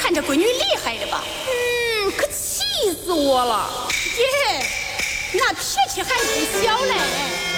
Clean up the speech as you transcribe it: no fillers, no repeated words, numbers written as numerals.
看这闺女厉害的吧？ 可气死我了！ 耶，那脾气还不小嘞。